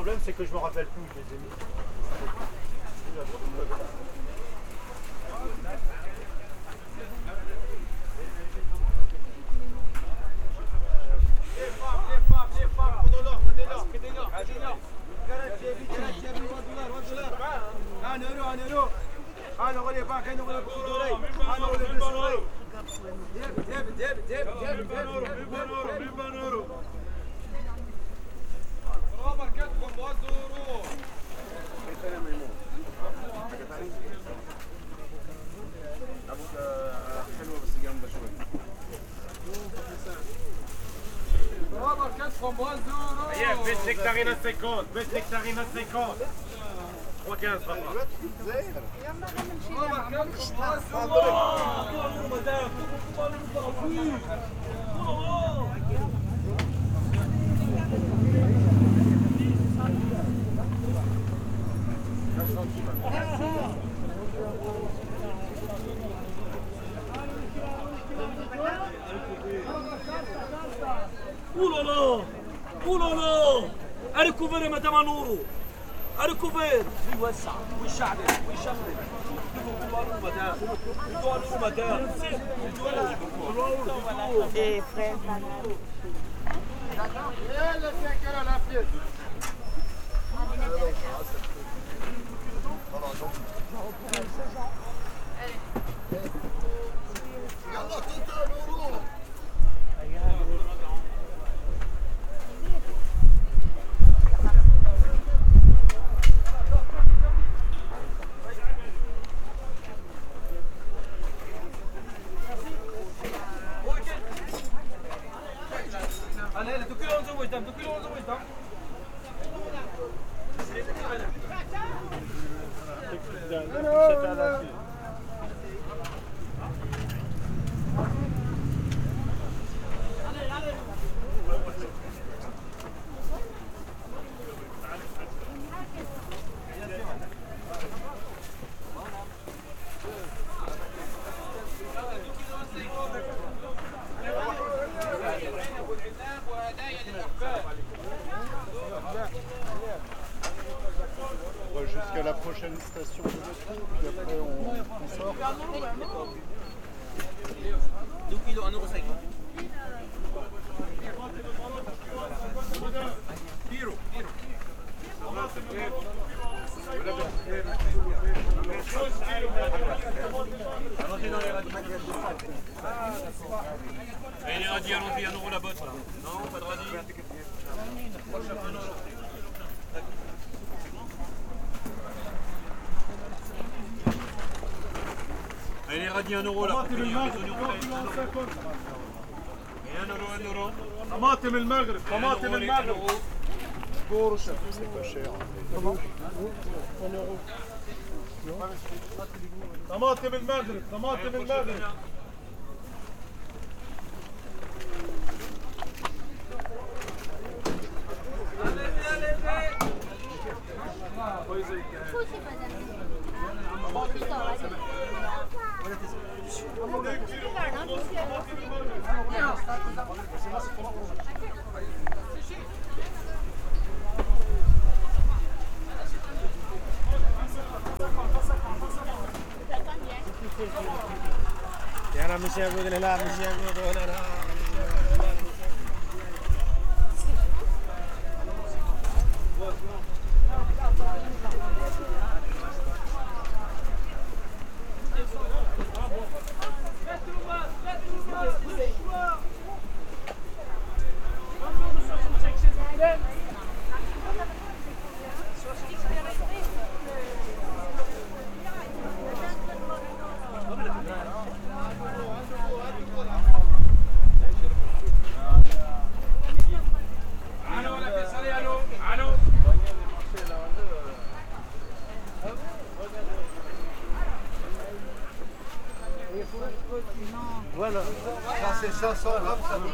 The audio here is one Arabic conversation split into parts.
problème, c'est que je me rappelle plus où je les ai mis. Best nectarine à 50, best nectarine à 50. 3,15 papa. Ouh là là أركوفر يا مدام نورو أركوفر ويوسع ويشعل ويشمل Et frère, Jusqu'à la prochaine station de métro, puis après on sort. 2 kilos, 1,50 €. Tiro. Et les radis, allons-y, 1 € la botte là. Non, pas de radis. Allez, les radis, 1 € là. Et 1 €. طماطم المغرب طماطم المغرب C'est pas cher. طماطم المغرب طماطم المغرب أنا مش هقول لا مش هقول لا Voilà, ça c'est 500 grammes, ça vaut.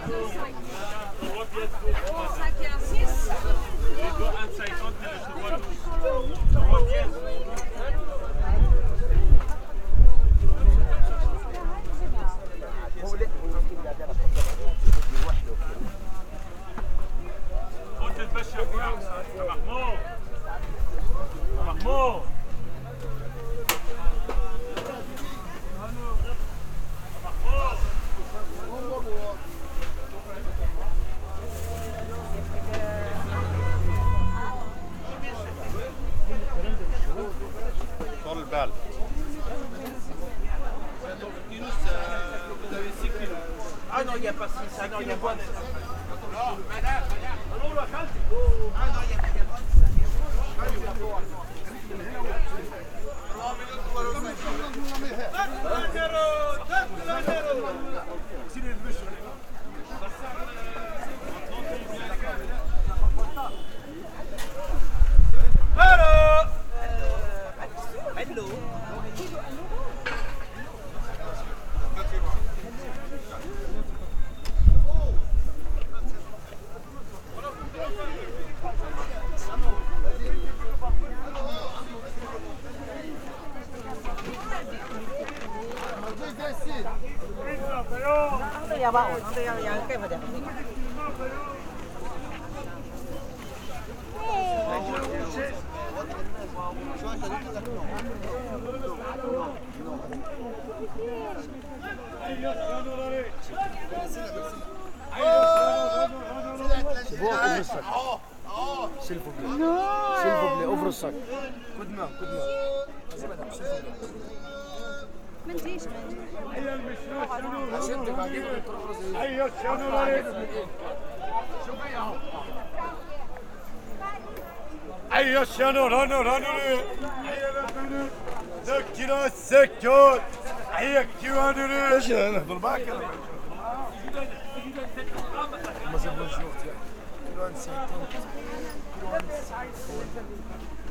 5 et un 6. Les deux 1,50 €, je te vois bien. On te le passe à voir, ça marche. total. Ah non, il n'y a pas 6, ah non, il y a pas 9. C'est bon, ouvre le sac. S'il vous plaît. S'il vous plaît, ouvre le sac. Coup de main, coup de main. Vas-y madame, s'il vous plaît. عشان تبقى جيبه الترابيزه. ايوه شنو عليك؟ ايوه شنو رانو ايوه رانو ذكروا السكوت ايوه كيوانو ايش نهضر معاك انا. مازال بونجور تاعك. كيلو 50.